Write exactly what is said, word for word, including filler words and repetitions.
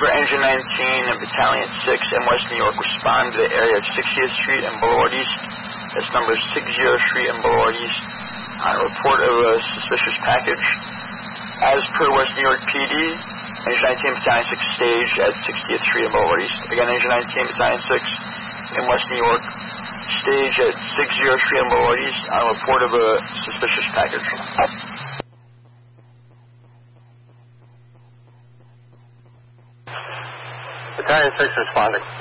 for Engine nineteen and Battalion six in West New York, respond to the area of sixtieth Street and Boulevard East. That's number sixtieth Street and Boulevard East on a report of a suspicious package. As per West New York P D, Engine nineteen Battalion six staged at sixtieth Street and Boulevard East. Again, Engine nineteen Battalion six in West New York, staged at sixtieth Street and Boulevard East on a report of a suspicious package. Battalion six responding.